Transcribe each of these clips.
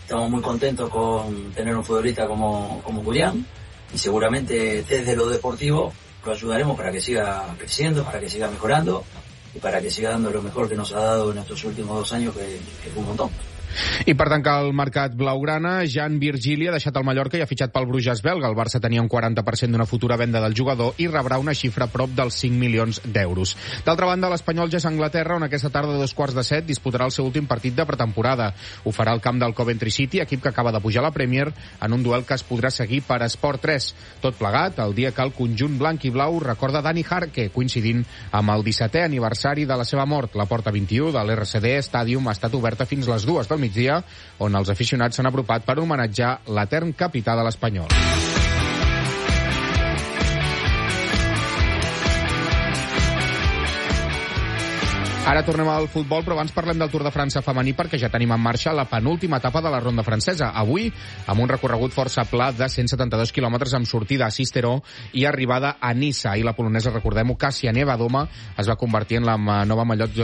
Estamos muy contentos con tener un futbolista como Julián y seguramente desde lo deportivo lo ayudaremos para que siga creciendo, para que siga mejorando y para que siga dando lo mejor que nos ha dado en estos últimos 2 años, que fue un montón. I per tancar el mercat blaugrana, Jan Virgili ha deixat el Mallorca i ha fitxat pel Bruges belga. El Barça tenia un 40% d'una futura venda del jugador i rebrà una xifra prop dels 5 milions d'euros. D'altra banda, l'Espanyol ja és a Anglaterra, on aquesta tarda a 7:15 disputarà el seu últim partit de pretemporada. Ho farà al camp del Coventry City, equip que acaba de pujar a la Premier, en un duel que es podrà seguir per Esport 3. Tot plegat, el dia que el conjunt blanc i blau recorda Dani Jarque, coincidint amb el 17è aniversari de la seva mort. La porta 21 de l'RCD Stadium ha estat oberta fins les 2 del migdia, on els aficionats s'han apropat per homenatjar l'etern capità de l'Espanyol. Ara tornem al futbol, però abans parlem del Tour de França femení perquè ja tenim en marxa la penúltima etapa de la ronda francesa. Avui, amb un recorregut força pla de 172 quilòmetres amb sortida a Sisteron i arribada a Nissa. I la polonesa, recordem-ho, Kasia Nieberdoma es va convertir en la nova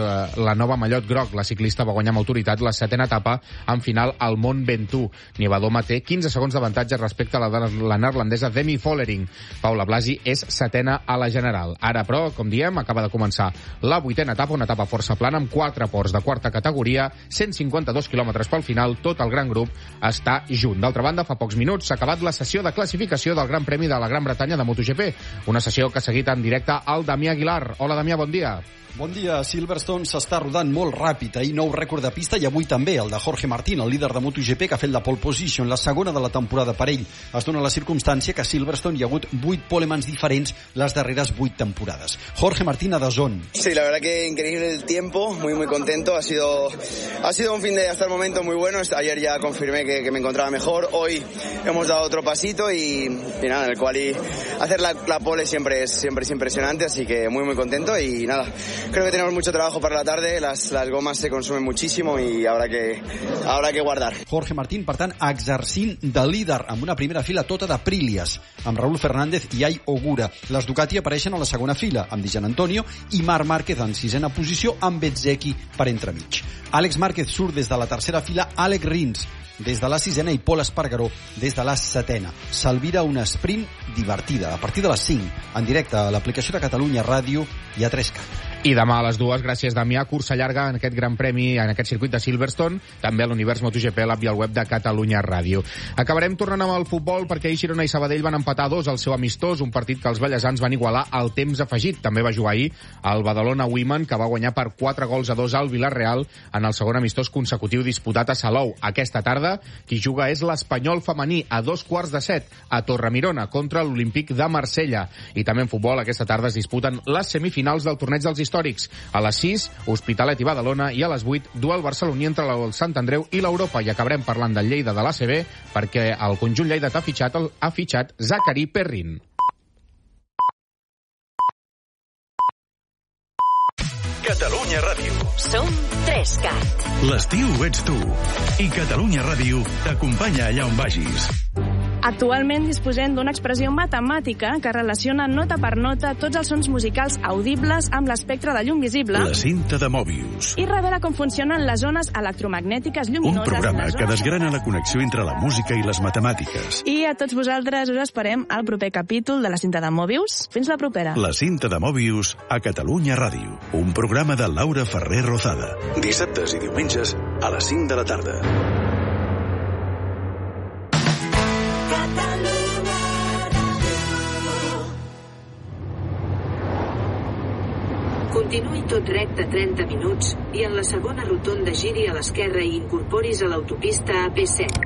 mallot groc. La ciclista va guanyar amb autoritat la 7ª etapa en final al Mont Ventoux. Nieberdoma té 15 segons d'avantatge respecte a la neerlandesa Demi Vollering. Paula Blasi és 7ª a la general. Ara, però, com diem, acaba de començar la 8ª etapa, una etapa força plana amb 4 ports de quarta categoria, 152 quilòmetres pel final, tot el gran grup està junt. D'altra banda, fa pocs minuts s'ha acabat la sessió de classificació del Gran Premi de la Gran Bretanya de MotoGP, una sessió que ha seguit en directe al Damià Aguilar. Hola, Damià, bon dia. Bon dia. Silverstone s'està rodant molt ràpid. Ahir nou rècord de pista i avui també el de Jorge Martín, el líder de MotoGP, que ha fet la pole position, la segona de la temporada per ell. Es dona la circumstància que a Silverstone hi ha hagut 8 polemans diferents les darreres 8 temporades. Jorge Martín a DAZN. Sí, la verdad que increíble el tiempo, muy contento. Ha sido un fin de hasta el momento muy bueno. Ayer ya confirmé que me encontraba mejor. Hoy hemos dado otro pasito y nada, en el cual hacer la pole siempre es impresionante, así que muy contento y nada. Creo que tenemos mucho trabajo para la tarde, las gomas se consumen muchísimo y habrá que guardar. Jorge Martín, per tant, exercint de líder amb una primera fila tota d'Aprilias, amb Raúl Fernández i Ai Ogura. Les Ducati apareixen a la segona fila, amb Di Gianantonio i Marc Márquez en 6ª posició, amb Bezzecchi per entremig. Àlex Márquez surt des de la tercera fila, Àlex Rins des de la 6ª i Pol Espargaró des de la 7ª. S'alvira una sprint divertida a partir de les 5, en directe a l'aplicació de Catalunya Ràdio i a 3Cat. I demà a les 2, gràcies Damià, cursa llarga en aquest Gran Premi, en aquest circuit de Silverstone, també a l'Univers MotoGP, l'app i el web de Catalunya Ràdio. Acabarem tornant amb el futbol perquè ahir Girona i Sabadell van empatar 2 al seu amistós, un partit que els bellesans van igualar al temps afegit. També va jugar ahir el Badalona Women, que va guanyar per 4-2 al Villarreal en el segon amistós consecutiu disputat a Salou. Aquesta tarda, qui juga és l'Espanyol femení a 7:15 a Torremirona contra l'Olímpic de Marsella. I també en futbol, aquesta tarda es disputen les semifinals del torneig dels històrics. A les 6, Hospitalet i Badalona, i a les 8, duel barceloní entre el Sant Andreu i l'Europa. I acabarem parlant del Lleida de l'ACB perquè el conjunt lleidatà ha fitxat Zacari Perrin. Catalunya Ràdio. Som 3Cat. L'estiu ets tu. I Catalunya Ràdio t'acompanya allà on vagis. Actualment disposem d'una expressió matemàtica que relaciona nota per nota tots els sons musicals audibles amb l'espectre de llum visible. La cinta de Mobius. I revela com funcionen les zones electromagnètiques lluminoses. Un programa que desgrana la connexió entre la música i les matemàtiques. I a tots vosaltres us esperem al proper capítol de la cinta de Mobius. Fins la propera. La cinta de Mobius a Catalunya Ràdio. Un programa de Laura Ferrer Rozada. Dissabtes i diumenges a les 5 de la tarda. Continuï tot recte 30 minuts i en la segona rotonda giri a l'esquerra i incorporis a l'autopista AP7.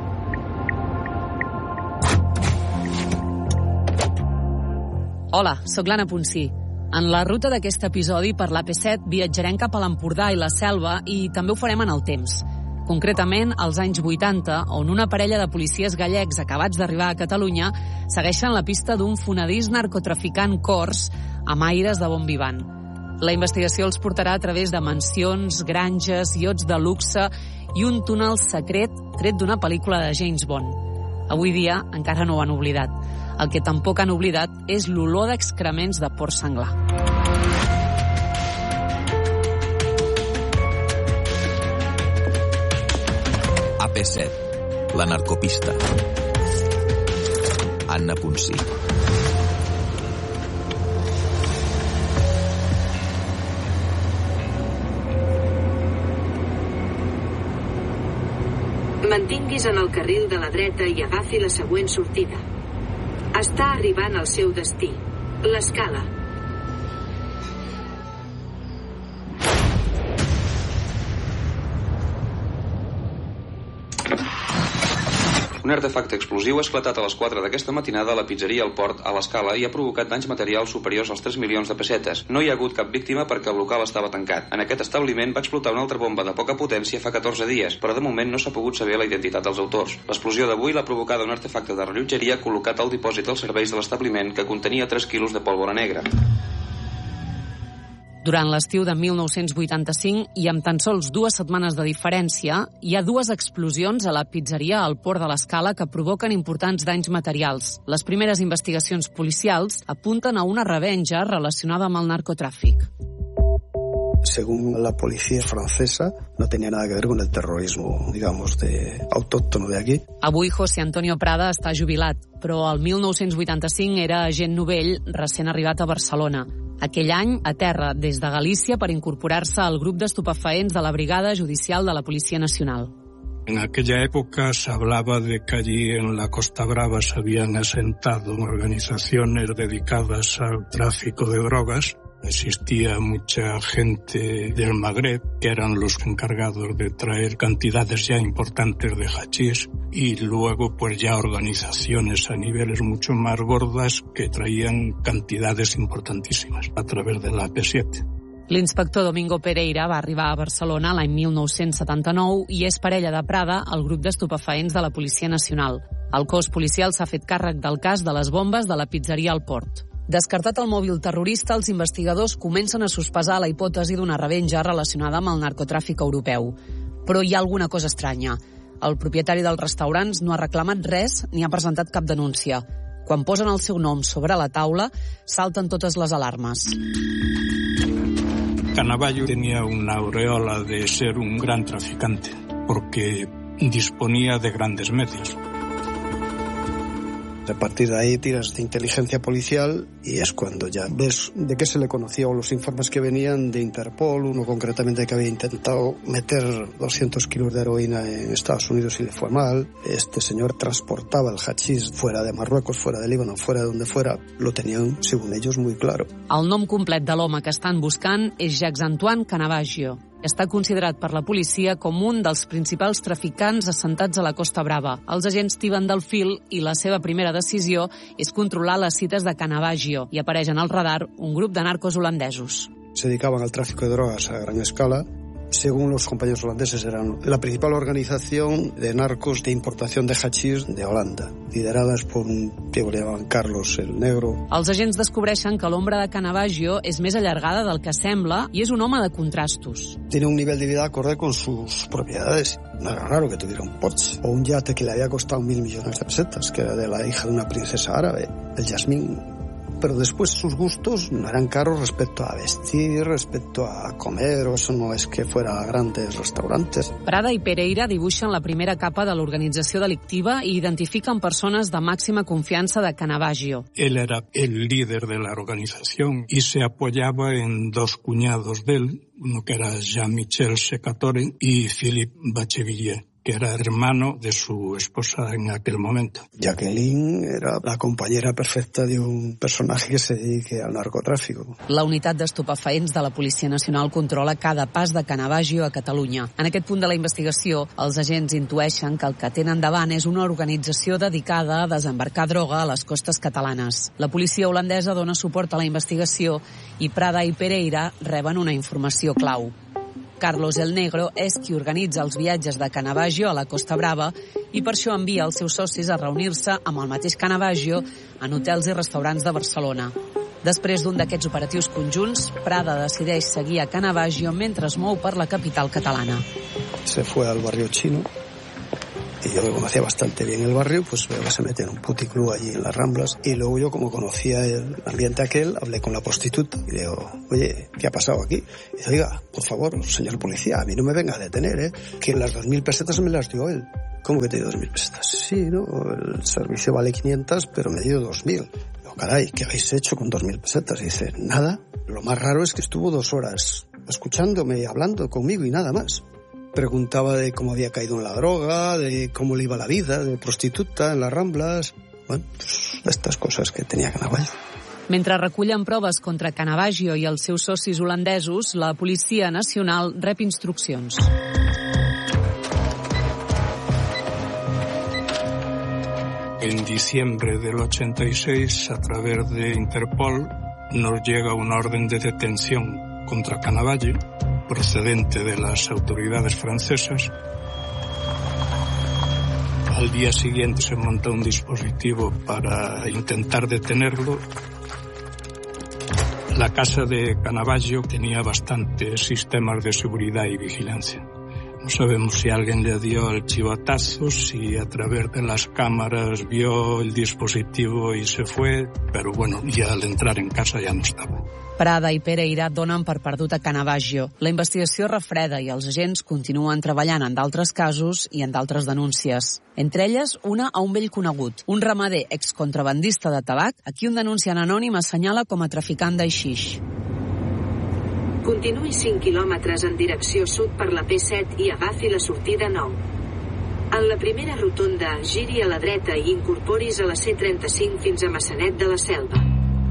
Hola, sóc l'Anna Ponsí. En la ruta d'aquest episodi per l'AP7 viatjarem cap a l'Empordà i la Selva i també ho farem en el temps. Concretament, als anys 80, on una parella de policies gallecs acabats d'arribar a Catalunya segueixen la pista d'un fonedís narcotraficant cors amb aires de bon vivant. La investigació els portarà a través de mansions, granges, iots de luxe i un túnel secret tret d'una pel·lícula de James Bond. Avui dia encara no ho han oblidat. El que tampoc han oblidat és l'olor d'excrements de porc senglar. AP7. La narcopista. Anna Ponsí. Mantinguis en el carril de la dreta i agafi la següent sortida. Està arribant al seu destí, l'Escala. Un artefacte explosiu ha esclatat a les 4 d'aquesta matinada a la pizzeria al Port, a l'Escala, i ha provocat danys materials superiors als 3 milions de pessetes. No hi ha hagut cap víctima perquè el local estava tancat. En aquest establiment va explotar una altra bomba de poca potència fa 14 dies, però de moment no s'ha pogut saber la identitat dels autors. L'explosió d'avui l'ha provocada un artefacte de rellotgeria col·locat al dipòsit dels serveis de l'establiment que contenia 3 quilos de pólvora negra. Durant l'estiu de 1985, i amb tan sols 2 setmanes de diferència, hi ha 2 explosions a la pizzeria al Port de l'Escala que provoquen importants danys materials. Les primeres investigacions policials apunten a una revenja relacionada amb el narcotràfic. Según la policía francesa, no tenía nada que ver con el terrorismo, digamos, autóctono de aquí. Avui José Antonio Prada està jubilat, però el 1985 era agent novell recent arribat a Barcelona. Aquell any, a terra des de Galícia per incorporar-se al grup d'estupefaents de la Brigada Judicial de la Policia Nacional. En aquella época se hablaba de que allí en la Costa Brava se habían asentado organizaciones dedicadas al tráfico de drogas. Existía mucha gente del Magreb, que eran los encargados de traer cantidades ya importantes de hachís, y luego pues ya organizaciones a niveles mucho más gordas que traían cantidades importantísimas a través de la AP7. L'inspector Domingo Pereira va arribar a Barcelona l'any 1979 i és parella de Prada al grup d'estupefaents de la Policia Nacional. El cos policial s'ha fet càrrec del cas de les bombes de la pizzeria al Port. Descartat el mòbil terrorista, els investigadors comencen a sospesar la hipòtesi d'una revenja relacionada amb el narcotràfic europeu. Però hi ha alguna cosa estranya. El propietari dels restaurants no ha reclamat res ni ha presentat cap denúncia. Quan posen el seu nom sobre la taula, salten totes les alarmes. Canavallo tenía una aureola de ser un gran traficante, porque disponía de grandes medios. A partir de ahí tiras de inteligencia policial y es cuando ya ves de qué se le conocía o los informes que venían de Interpol, uno concretamente que había intentado meter 200 kilos de heroína en Estados Unidos y le fue mal. Este señor transportaba el hachís fuera de Marruecos, fuera de Líbano, fuera de donde fuera. Lo tenían, según ellos, muy claro. El nom complet de l'home que estan buscant és Jacques-Antoine Canavaggio. Està considerat per la policia com un dels principals traficants assentats a la Costa Brava. Els agents tiben del fil i la seva primera decisió és controlar les cites de Canavaggio i apareix en el radar un grup de narcos holandesos. Se dedicaban al tráfico de drogas a gran escala. Según los compañeros holandeses, eran la principal organización de narcos de importación de hachís de Holanda, lideradas por un tío que le llamaban Carlos el Negro. Els agents descobreixen que l'ombra de Canavaggio és més allargada del que sembla i és un home de contrastos. Tiene un nivel de vida acorde con sus propiedades. No era raro que tuviera un Porsche o un yate que le había costado 1.000 millones de pesetas, que era de la hija de una princesa árabe, el Yasmín. Pero después sus gustos no eran caros respecto a vestir, respecto a comer, o eso no es que fuera a grandes restaurantes. Prada i Pereira dibuixen la primera capa de l'organització delictiva i identifiquen persones de màxima confiança de Canavaggio. Él era el líder de la organización y se apoyaba en 2 cuñados de él, uno que era Jean-Michel Secatore y Philippe Bachevillier, que era hermano de su esposa en aquel momento. Jacqueline era la compañera perfecta de un personaje que se dedique al narcotráfico. La unitat d'estupefaents de la Policia Nacional controla cada pas de Canavaggio a Catalunya. En aquest punt de la investigació, els agents intueixen que el que tenen davant és una organització dedicada a desembarcar droga a les costes catalanes. La policia holandesa dona suport a la investigació i Prada i Pereira reben una informació clau. Carlos el Negro és qui organitza els viatges de Canavaggio a la Costa Brava i per això envia els seus socis a reunir-se amb el mateix Canavaggio en hotels i restaurants de Barcelona. Després d'un d'aquests operatius conjunts, Prada decideix seguir a Canavaggio mentre es mou per la capital catalana. Se fue al barrio chino y yo que conocía bastante bien el barrio, pues veo que se mete en un puticlub allí en las Ramblas. Y luego yo, como conocía el ambiente aquel, hablé con la prostituta y le digo, oye, ¿qué ha pasado aquí? Y dice, oiga, por favor, señor policía, a mí no me venga a detener, que las 2.000 pesetas me las dio él. ¿Cómo que te dio 2.000 pesetas? Sí, ¿no? El servicio vale 500, pero me dio 2.000. Digo, caray, ¿qué habéis hecho con 2.000 pesetas? Y dice, nada. Lo más raro es que estuvo 2 horas escuchándome y hablando conmigo y nada más. Preguntaba de cómo había caído en la droga, de cómo le iba la vida, de prostituta en las Ramblas. Bueno, pues estas coses que tenia Canavallo. Mentre recullen proves contra Canavaggio i els seus socis holandesos, la Policia Nacional rep instruccions. En diciembre del 86, a través de Interpol, nos llega una orden de detención contra Canavaggio, procedente de las autoridades francesas. Al día siguiente se monta un dispositivo para intentar detenerlo. La casa de Canavaggio tenía bastantes sistemas de seguridad y vigilancia. No sabemos si alguien le dio el chivatazo, si a través de las cámaras vio el dispositivo y se fue, pero bueno, ya al entrar en casa ya no estaba. Prada i Pereira donen per perdut a Canavaggio. La investigació refreda i els agents continuen treballant en d'altres casos i en d'altres denúncies. Entre elles, una a un vell conegut, un ramader excontrabandista de tabac, a qui un denunciant anònim assenyala com a traficant d'aixix. Continuï 5 quilòmetres en direcció sud per la P7 i agafi la sortida 9. En la primera rotonda, giri a la dreta i incorporis a la C35 fins a Massanet de la Selva.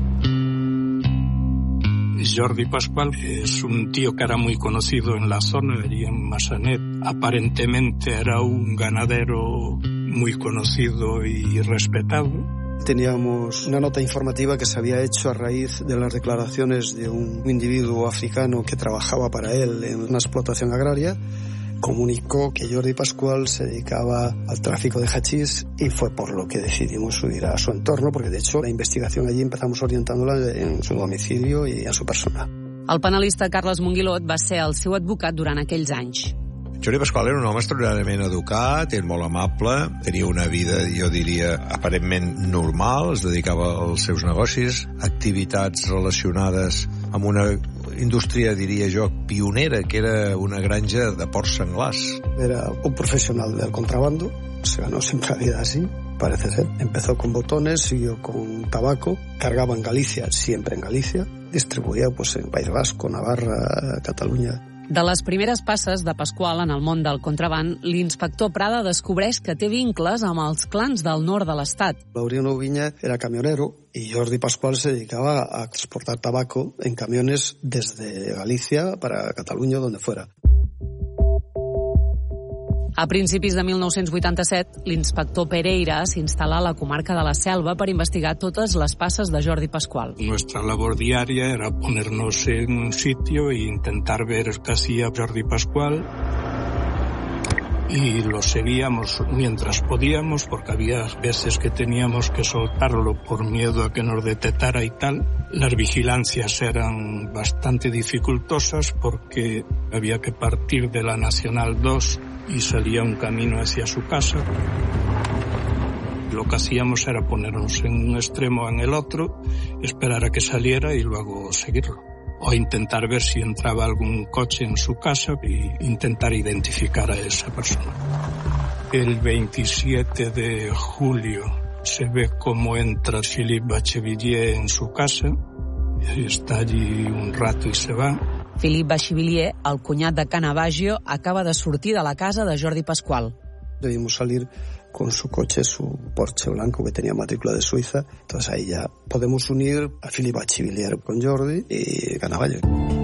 Jordi Pascual es un tío que era muy conocido en la zona, allí en Massanet. Aparentemente era un ganadero muy conocido y respetado. Teníamos una nota informativa que se había hecho a raíz de las declaraciones de un individuo africano que trabajaba para él en una explotación agraria. Comunicó que Jordi Pascual se dedicaba al tráfico de hachís y fue por lo que decidimos subir a su entorno, porque de hecho la investigación allí empezamos orientándola en su domicilio y en su persona. El penalista Carles Monguilot va ser el seu advocat durant aquells anys. Jordi Pascual era un home extraordinàriament educat, era molt amable, tenia una vida, jo diria, aparentment normal, es dedicava als seus negocis, activitats relacionades amb una indústria, diria jo, pionera, que era una granja de porcs senglars. Era un profesional del contrabando, se ganó siempre la vida así, parece ser. Empezó con botones, siguió con tabaco, cargaba en Galicia, siempre en Galicia, distribuía pues en País Vasco, Navarra, Catalunya. De les primeres passes de Pascual en el món del contraban, l'inspector Prada descobreix que té vincles amb els clans del nord de l'estat. Laureano Viña era camionero y Jordi Pascual se dedicaba a exportar tabaco en camiones desde Galicia para Cataluña, donde fuera. A principis de 1987, l'inspector Pereira s'instal·la a la comarca de la Selva per investigar totes les passes de Jordi Pascual. Nuestra labor diaria era ponernos en un sitio e intentar ver qué hacía Jordi Pascual. Y lo seguíamos mientras podíamos, porque había veces que teníamos que soltarlo por miedo a que nos detectara y tal. Las vigilancias eran bastante dificultosas porque había que partir de la Nacional 2 y salía un camino hacia su casa. Lo que hacíamos era ponernos en un extremo o en el otro, esperar a que saliera y luego seguirlo. O intentar ver si entraba algún coche en su casa e intentar identificar a esa persona. El 27 de julio se ve cómo entra Philippe Bachevillier en su casa, está allí un rato y se va. Philippe Bachevillier, el cunyat de Canavaggio, acaba de sortir de la casa de Jordi Pascual. Debimos salir con su coche, su Porsche blanco que tenía matrícula de Suiza. Entonces ahí ya podemos unir a Philippe Bachevillier con Jordi y Canavaggio.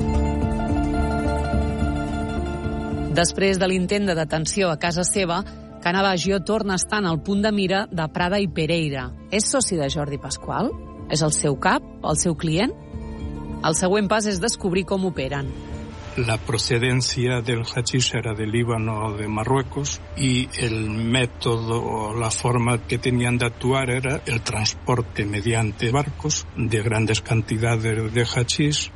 Després de l'intent de detenció a casa seva, Canavaggio torna a estar en el punt de mira de Prada i Pereira. És soci de Jordi Pascual? És el seu cap? El seu client? El següent pas és descobrir com operen. La procedencia del hachís era del Líbano o de Marruecos y el método o la forma que tenían de actuar era el transporte mediante barcos de grandes cantidades de hachís,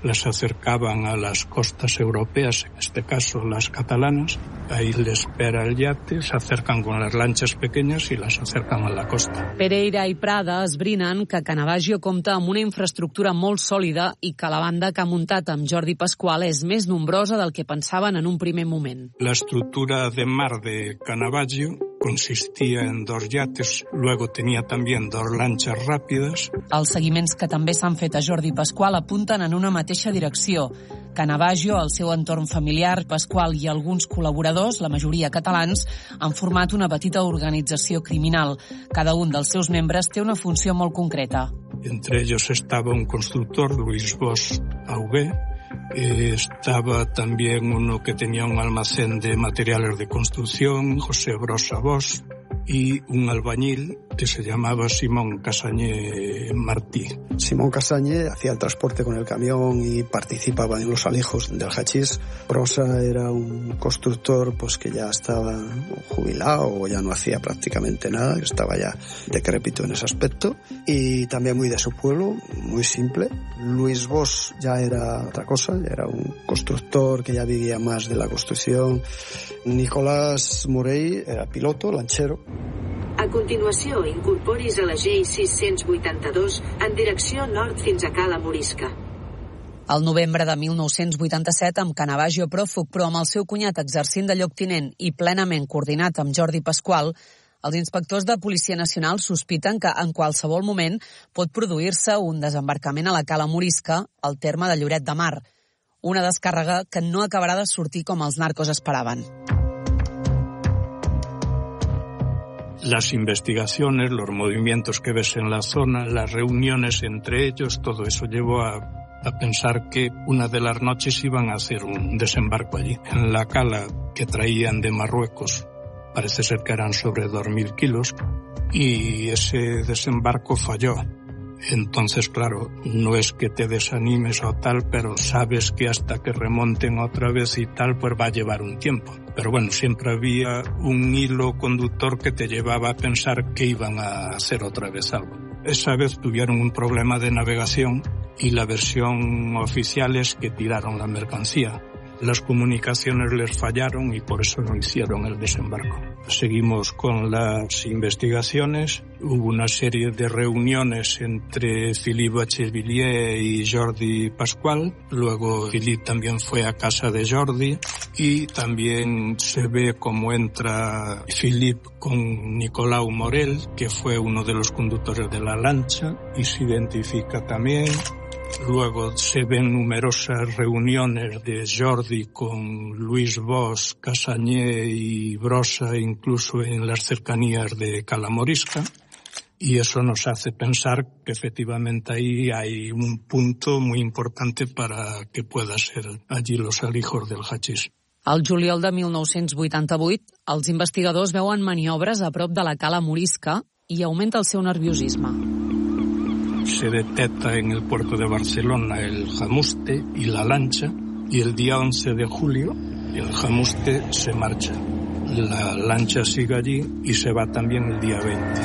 las acercaban a las costas europeas, en este caso las catalanas. Ahí les espera el yate, se acercan con las lanchas pequeñas y las acercan a la costa. Pereira i Prada esbrinen que Canavaggio compta amb una infraestructura molt sòlida i que la banda que ha muntat amb Jordi Pasqual és més nombrosa del que pensaven en un primer moment. La estructura de mar de Canavaggio consistía en 2 yates, luego tenía también 2 lanchas rápidas. Els seguiments que també s'han fet a Jordi Pasqual apunten en una mateixa direcció. Canavaggio, el seu entorn familiar, Pasqual i alguns col·laboradors, la majoria catalans, han format una petita organització criminal. Cada un dels seus membres té una funció molt concreta. Entre ellos estaba un constructor, Luis Bosch Augué. Estaba también uno que tenía un almacén de materiales de construcción, José Brosa Bosch, y un albañil que se llamaba Simón Casañé Martí. Simón Casañé hacía el transporte con el camión y participaba en los alijos del hachís. Brosa era un constructor pues que ya estaba jubilado o ya no hacía prácticamente nada, que estaba ya decrépito en ese aspecto, y también muy de su pueblo, muy simple. Luis Bosch ya era otra cosa, ya era un constructor que ya vivía más de la construcción. Nicolás Morell era piloto, lanchero. A continuació, incorporis a la G682 en direcció nord fins a Cala Morisca. Al novembre de 1987, amb Canavaggio pròfug, però amb el seu cunyat exercint de lloctinent i plenament coordinat amb Jordi Pasqual, els inspectors de Policia Nacional sospiten que en qualsevol moment pot produir-se un desembarcament a la Cala Morisca, al terme de Lloret de Mar. Una descàrrega que no acabarà de sortir com els narcos esperaven. Las investigaciones, los movimientos que ves en la zona, las reuniones entre ellos, todo eso llevó a pensar que una de las noches iban a hacer un desembarco allí. En la cala que traían de Marruecos, parece ser que eran sobre 2.000 kilos, y ese desembarco falló. Entonces, claro, no es que te desanimes o tal, pero sabes que hasta que remonten otra vez y tal, pues va a llevar un tiempo. Pero bueno, siempre había un hilo conductor que te llevaba a pensar que iban a hacer otra vez algo. Esa vez tuvieron un problema de navegación y la versión oficial es que tiraron la mercancía. Las comunicaciones les fallaron y por eso no hicieron el desembarco. Seguimos con las investigaciones. Hubo una serie de reuniones entre Philippe Bachevillier y Jordi Pasqual. Luego Philippe también fue a casa de Jordi y también se ve cómo entra Philippe con Nicolau Morell, que fue uno de los conductores de la lancha, y se identifica también. Luego se ven numerosas reuniones de Jordi con Luis Bosch, Casañé y Brosa, incluso en las cercanías de Cala Morisca, y eso nos hace pensar que efectivamente ahí hay un punto muy importante para que pueda ser allí los alijos del hachís. Al juliol de 1988, els investigadors veuen maniobres a prop de la Cala Morisca i augmenta el seu nerviosisme. Se detecta en el puerto de Barcelona el Jamuste y la lancha, y el día 11 de julio el Jamuste se marcha. La lancha sigue allí y se va también el día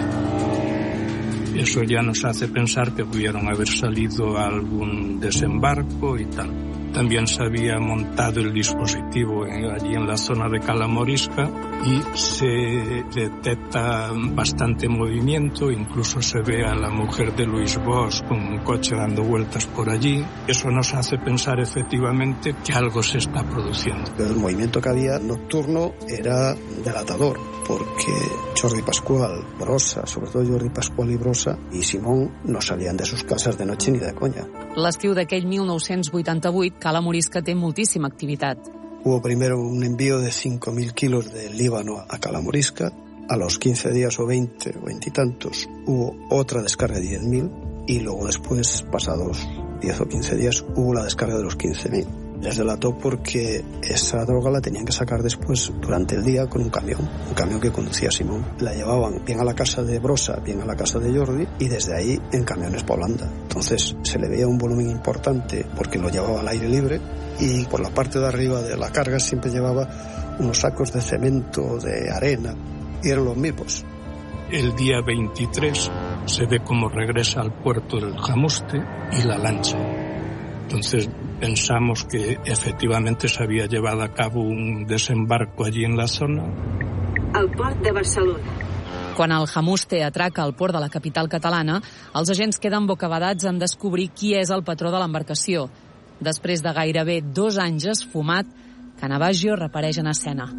20. Eso ya nos hace pensar que pudieron haber salido a algún desembarco y tal. También se había montado el dispositivo allí en la zona de Cala Morisca y se detecta bastante movimiento, incluso se ve a la mujer de Luis Bosch con un coche dando vueltas por allí. Eso nos hace pensar efectivamente que algo se está produciendo. El movimiento que había nocturno era delatador, porque Jordi Pasqual, Brosa, sobre todo Jordi Pasqual y Brosa, y Simón no salían de sus casas de noche ni de coña. L'estiu d'aquell 1988, Cala Morisca té moltíssima activitat. Hubo primero un envío de 5.000 kilos de Líbano a Cala Morisca. A los 15 días o 20 o 20 y tantos hubo otra descarga de 10.000 y luego después, pasados 10 o 15 días, hubo la descarga de los 15.000. Les delató porque esa droga la tenían que sacar después durante el día con un camión que conducía Simón. La llevaban bien a la casa de Brosa, bien a la casa de Jordi y desde ahí en camiones para Holanda. Entonces se le veía un volumen importante porque lo llevaba al aire libre y por la parte de arriba de la carga siempre llevaba unos sacos de cemento, de arena, y eran los mismos. El día 23 se ve cómo regresa al puerto del Jamuste y la lancha. Entonces Pensamos que efectivamente se había llevado a cabo un desembarco allí en la zona. Al port de Barcelona. Quan el Hamuste atraca al port de la capital catalana, els agents queden bocabadats en descobrir qui és el patró de l'embarcació. Després de gairebé 2 anys esfumat, Canavaggio reapareix en escena.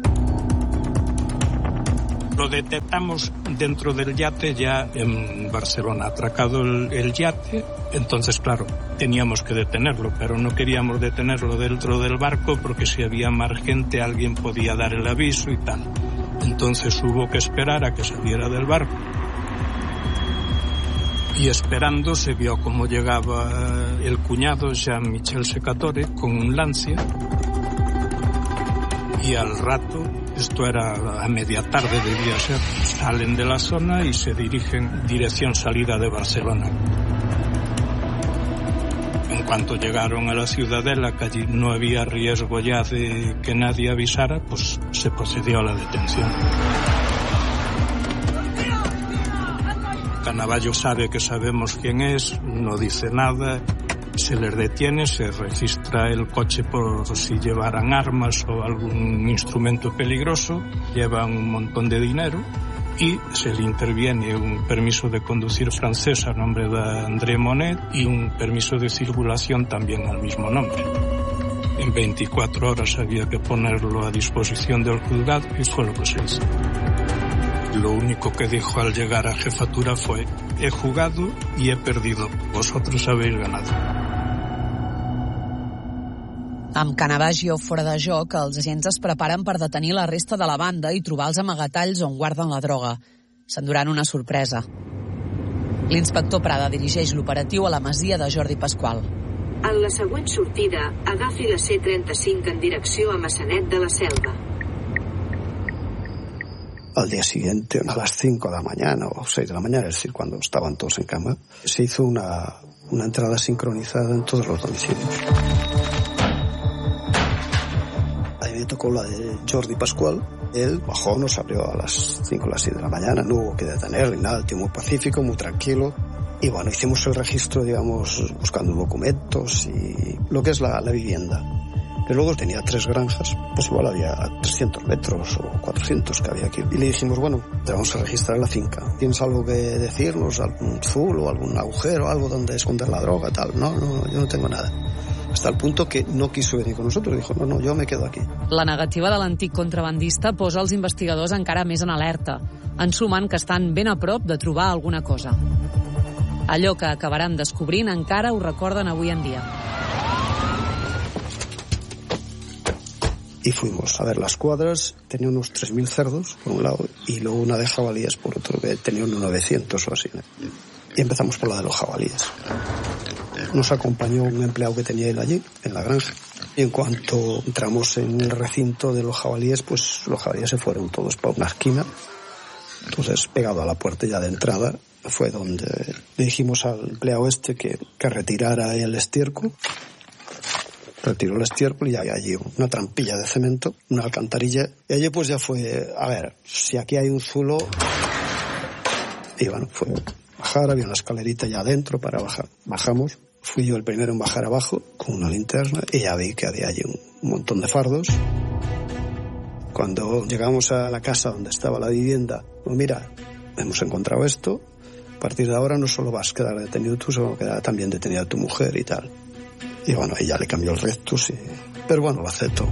Lo detectamos dentro del yate ya en Barcelona, atracado el yate. Entonces, claro, teníamos que detenerlo, pero no queríamos detenerlo dentro del barco porque si había más gente alguien podía dar el aviso y tal. Entonces hubo que esperar a que saliera del barco. Y esperando se vio cómo llegaba el cuñado Jean-Michel Secatore con un Lancia. Y al rato, esto era a media tarde debía ser, salen de la zona y se dirigen dirección salida de Barcelona. En cuanto llegaron a la Ciudadela, que allí no había riesgo ya de que nadie avisara, pues se procedió a la detención. Canavaggio sabe que sabemos quién es, no dice nada, se les detiene, se registra el coche por si llevaran armas o algún instrumento peligroso, llevan un montón de dinero y se le interviene un permiso de conducir francés a nombre de André Monet y un permiso de circulación también al mismo nombre. En 24 horas había que ponerlo a disposición del juzgado y fue lo que se hizo. Lo único que dijo al llegar a jefatura fue: he jugado y he perdido, vosotros habéis ganado. Amb Canavaggio fora de joc, els agents es preparen per detenir la resta de la banda i trobar els amagatalls on guarden la droga. S'enduran una sorpresa. L'inspector Prada dirigeix l'operatiu a la masia de Jordi Pasqual. En la següent sortida, agafi la C-35 en direcció a Massanet de la Selva. Al día siguiente, a las 5 de la mañana o 6 de la mañana, es decir, cuando estaban todos en cama, se hizo una entrada sincronizada en todos los domicilios. Ahí me tocó la de Jordi Pasqual. Él bajó, nos abrió a las 5 o las 6 de la mañana, no hubo que detener ni nada, el tío muy pacífico, muy tranquilo. Y bueno, hicimos el registro, digamos, buscando documentos y lo que es la vivienda. Que luego tenía 3 granjas, pues igual había 300 metros o 400 que había aquí. Y le dijimos, bueno, te vamos a registrar la finca. ¿Tienes algo que decirnos? ¿Algún zulo, algún agujero, algo donde esconder la droga, tal? No, yo no tengo nada. Hasta el punto que no quiso venir con nosotros. Dijo, no, yo me quedo aquí. La negativa de l'antic contrabandista posa els investigadors encara més en alerta, ensumant que estan ben a prop de trobar alguna cosa. Allò que acabaran descobrint encara ho recorden avui en dia. Y fuimos a ver las cuadras, tenía unos 3.000 cerdos por un lado y luego una de jabalíes por otro, que tenía unos 900 o así. Y empezamos por la de los jabalíes. Nos acompañó un empleado que tenía él allí, en la granja. Y en cuanto entramos en el recinto de los jabalíes, pues los jabalíes se fueron todos para una esquina. Entonces, pegado a la puerta ya de entrada, fue donde le dijimos al empleado este que retirara el estiércol. Retiró el estiércol y había allí una trampilla de cemento, una alcantarilla. Y allí pues ya fue, a ver, si aquí hay un zulo. Y bueno, fue bajar, había una escalerita ya adentro para bajar. Bajamos, fui yo el primero en bajar abajo con una linterna y ya vi que había allí un montón de fardos. Cuando llegamos a la casa donde estaba la vivienda, pues mira, hemos encontrado esto. A partir de ahora no solo vas a quedar detenido tú, sino quedará también detenida tu mujer y tal. I bueno, ella le canvió el rectus, però bueno, l'acepto.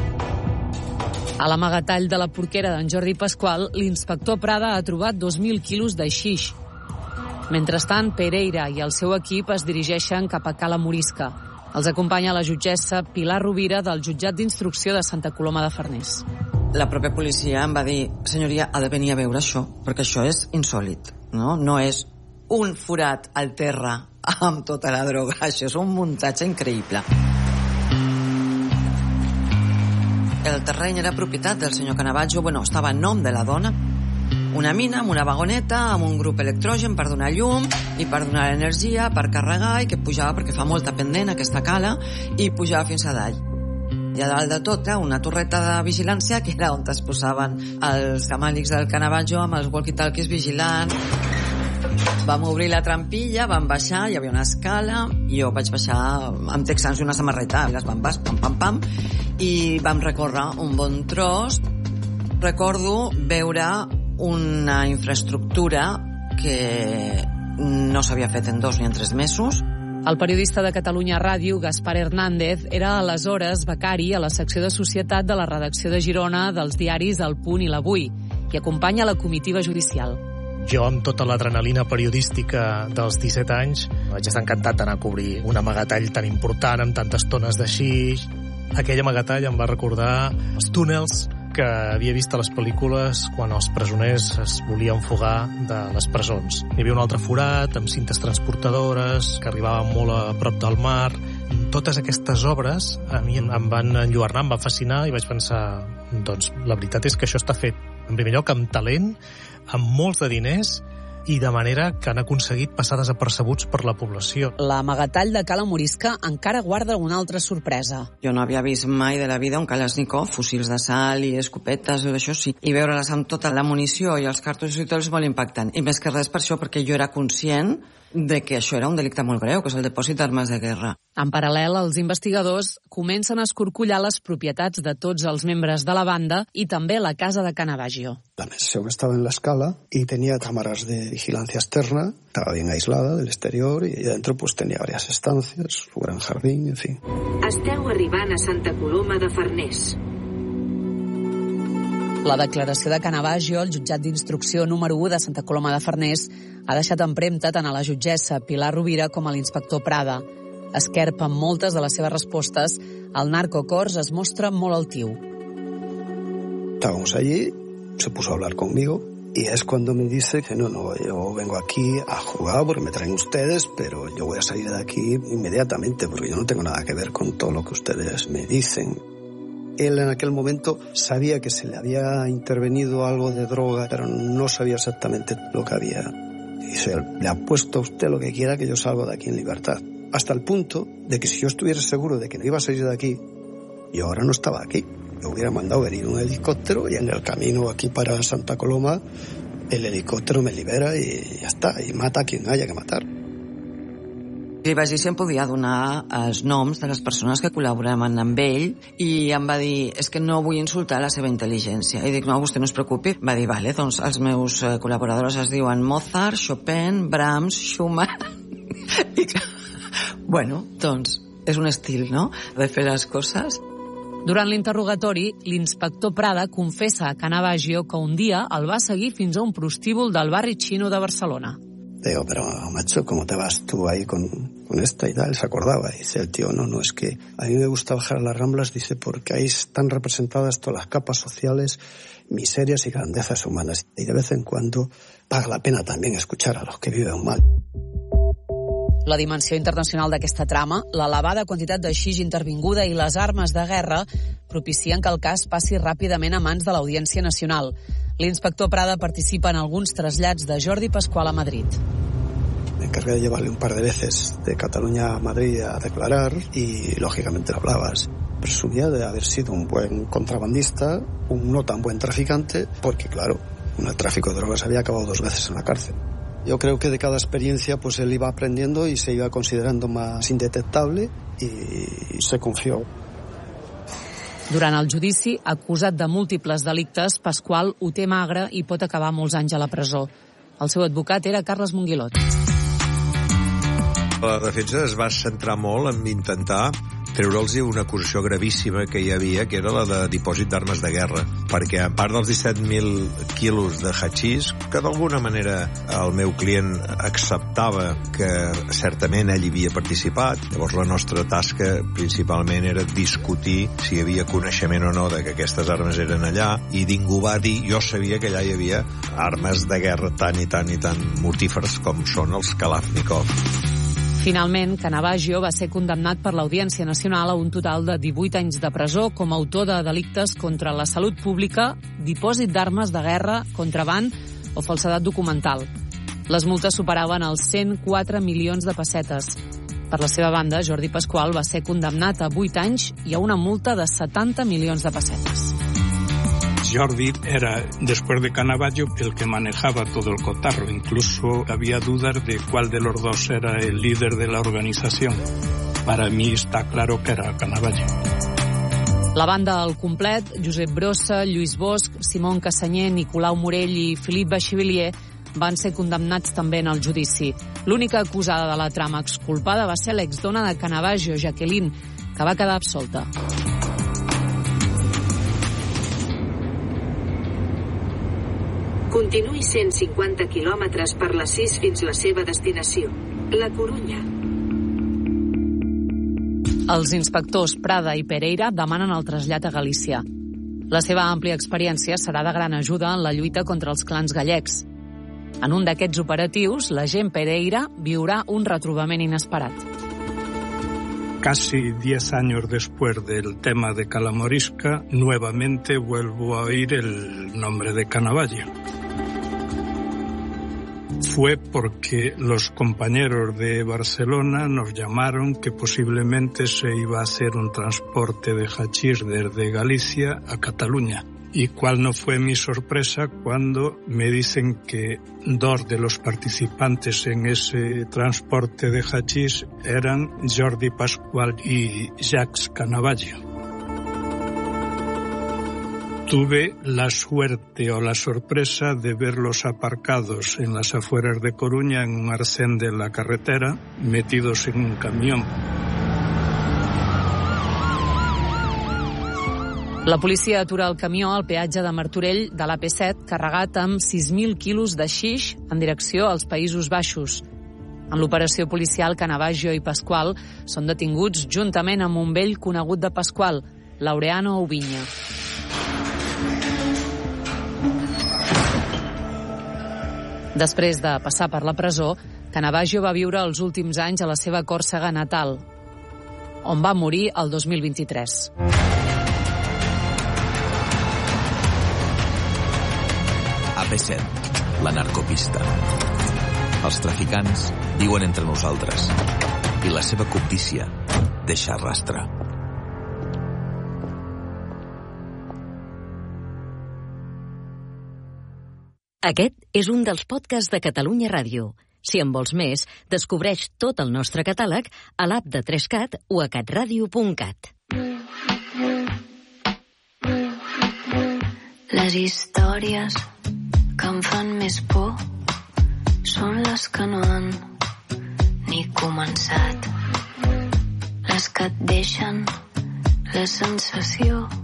A l'amagatall de la porquera d'en Jordi Pasqual, l'inspector Prada ha trobat 2.000 quilos de xix. Mentrestant, Pereira i el seu equip es dirigeixen cap a Cala Morisca. Els acompanya la jutgessa Pilar Rovira del jutjat d'instrucció de Santa Coloma de Farners. La pròpia policia em va dir, senyoria, ha de venir a veure això, perquè això és insòlit, no? No és un forat al terra amb tota la droga, això és un muntatge increïble. El terreny era propietat del senyor Canavaggio, estava en nom de la dona, una mina amb una vagoneta, amb un grup electrogen per donar llum i per donar energia, per carregar, i que pujava, perquè fa molta pendent aquesta cala, i pujava fins a dalt. I a dalt de tot, una torreta de vigilància, que era on es posaven els camàlics del Canavaggio amb els walkie-talkies vigilant. Vam obrir la trampilla, vam baixar, hi havia una escala, i jo vaig baixar amb texans i una samarreta, les bambes, pam, pam, pam, i vam recórrer un bon tros. Recordo veure una infraestructura que no s'havia fet en 2 ni en 3 mesos. El periodista de Catalunya Ràdio, Gaspar Hernández, era aleshores becari a la secció de Societat de la redacció de Girona dels diaris El Punt i l'Avui, i acompanya la comitiva judicial. Jo, amb tota l'adrenalina periodística dels 17 anys, vaig estar encantat d'anar a cobrir un amagatall tan important, amb tantes tones de xix. Aquell amagatall em va recordar els túnels que havia vist a les pel·lícules quan els presoners es volien fugar de les presons. Hi havia un altre forat amb cintes transportadores que arribaven molt a prop del mar. Totes aquestes obres a mi em van enlluernar, em van fascinar i vaig pensar, doncs, la veritat és que això està fet, en primer lloc, amb talent, amb molts de diners i de manera que han aconseguit passar desapercebuts per la població. L'amagatall de Cala Morisca encara guarda una altra sorpresa. Jo no havia vist mai de la vida un Kalashnikov, fusils de sal i escopetes, això sí, i veure-les amb tota la munició i els cartutxos i tot és molt impactant. I més que res per això, perquè jo era conscient de que això era un delicte molt greu, que és el dipòsit d'armes de guerra. En paral·lel, els investigadors comencen a escorcollar les propietats de tots els membres de la banda i també la casa de Canavaggio. La mansión estaba en la escala y tenía cámaras de vigilancia externa, estaba bien aislada del exterior y dentro pues tenía varias estancias, su gran jardín, en fin. Esteu arribant a Santa Coloma de Farners. La declaració de Canavaggio, el jutjat d'instrucció número 1 de Santa Coloma de Farners, ha deixat empremta tant a la jutgessa Pilar Rovira com a l'inspector Prada. Esquerpa amb moltes de les seves respostes, el narcocors es mostra molt altiu. Estábamos allí, se puso a hablar conmigo y es cuando me dice que no, yo vengo aquí a jugar porque me traen ustedes, pero yo voy a salir de aquí inmediatamente porque yo no tengo nada que ver con todo lo que ustedes me dicen. Él en aquel momento sabía que se le había intervenido algo de droga, pero no sabía exactamente lo que había. Dice, le apuesto a usted lo que quiera que yo salgo de aquí en libertad. Hasta el punto de que si yo estuviera seguro de que no iba a salir de aquí, yo ahora no estaba aquí. Yo hubiera mandado venir un helicóptero y en el camino aquí para Santa Coloma el helicòptero me libera i ja està, i mata a quien haya que matar. Li vaig dir si em podia donar els noms de les persones que col·laboraven amb ell i em va dir, és que no vull insultar la seva intel·ligència. I dic, no, vostè no es preocupi. Va dir, vale, doncs els meus col·laboradors es diuen Mozart, Chopin, Brahms, Schumann... I bueno, doncs és un estil, no?, de fer les coses. Durant l'interrogatori, l'inspector Prada confessa a Canavaggio que un dia el va seguir fins a un prostíbul del barri xino de Barcelona. Digo, pero macho, ¿cómo te vas tú ahí con esta y tal? Se acordaba. Y dice el tío, no, es que a mí me gusta bajar a las Ramblas, dice, porque ahí están representadas todas las capas sociales, miserias y grandezas humanas. Y de vez en cuando paga la pena también escuchar a los que viven mal. La dimensió internacional d'aquesta trama, l'elevada quantitat de xix intervinguda i les armes de guerra propicien que el cas passi ràpidament a mans de l'Audiència Nacional. L'inspector Prada participa en alguns trasllats de Jordi Pascual a Madrid. Me encargué de llevarle un par de veces de Cataluña a Madrid a declarar y, lógicamente, le hablabas. Presumía de haber sido un buen contrabandista, un no tan buen traficante, porque, claro, el tráfico de drogas había acabado 2 veces en la cárcel. Yo creo que de cada experiencia pues él iba aprendiendo y se iba considerando más indetectable y se confió. Durant el judici, acusat de múltiples delictes, Pascual ho té magre i pot acabar molts anys a la presó. El seu advocat era Carles Monguilot. La defensa es va centrar molt en intentar treure'ls una acusació gravíssima que hi havia, que era la de dipòsit d'armes de guerra, perquè a part dels 17.000 quilos de hachís, que d'alguna manera el meu client acceptava que certament ell hi havia participat, llavors la nostra tasca principalment era discutir si hi havia coneixement o no de que aquestes armes eren allà, i ningú va dir, jo sabia que allà hi havia armes de guerra tan i tan mortíferes com són els Kalashnikov. Finalment, Canavaggio va ser condemnat per l'Audiència Nacional a un total de 18 anys de presó com a autor de delictes contra la salut pública, dipòsit d'armes de guerra, contraband o falsedat documental. Les multes superaven els 104 milions de pessetes. Per la seva banda, Jordi Pascual va ser condemnat a 8 anys i a una multa de 70 milions de pessetes. Jordi era, después de Canavallo, el que manejaba todo el cotarro. Incluso había dudas de cuál de los dos era el líder de la organización. Para mí está claro que era Canavallo. La banda al complet, Josep Brossa, Lluís Bosch, Simón Cassanyer, Nicolau Morell i Philippe Bachivilier, van ser condemnats també en el judici. L'única acusada de la trama exculpada va ser l'exdona de Canavaggio, Jacqueline, que va quedar absolta. Continuï 150 quilòmetres per la 6 fins la seva destinació, La Corunya. Els inspectors Prada i Pereira demanen el trasllat a Galícia. La seva àmplia experiència serà de gran ajuda en la lluita contra els clans gallecs. En un d'aquests operatius, l'agent Pereira viurà un retrobament inesperat. Casi 10 años después del tema de Calamorisca, nuevamente vuelvo a oír el nombre de Canavallo. Fue porque los compañeros de Barcelona nos llamaron que posiblemente se iba a hacer un transporte de hachís desde Galicia a Cataluña. Y cuál no fue mi sorpresa cuando me dicen que 2 de los participantes en ese transporte de hachís eran Jordi Pascual y Jacques Canavallo. Tuve la suerte o la sorpresa de verlos aparcados en las afueras de Coruña en un arcén de la carretera, metidos en un camión. La policia atura el camió al peatge de Martorell de l'AP7 carregat amb 6.000 quilos de xix en direcció als Països Baixos. En l'operació policial, Canavaggio i Pasqual són detinguts juntament amb un vell conegut de Pasqual, Laureano Ubiña. Després de passar per la presó, Canavaggio va viure els últims anys a la seva Còrsega natal, on va morir el 2023. AP7, la narcopista. Els traficants viuen entre nosaltres i la seva cobdícia deixa rastre. Aquest és un dels podcasts de Catalunya Ràdio. Si en vols més, descobreix tot el nostre catàleg a l'app de 3CAT o a catradio.cat. Les històries que em fan més por són les que no han ni començat, les que et deixen la sensació